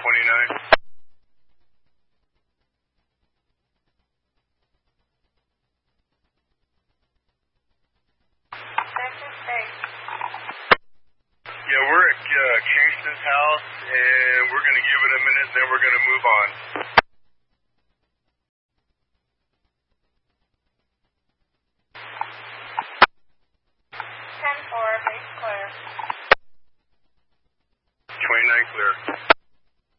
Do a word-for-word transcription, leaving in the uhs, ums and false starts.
twenty-nine. Yeah, we're at uh, Kingston's house, and we're going to give it a minute, then we're going to move on.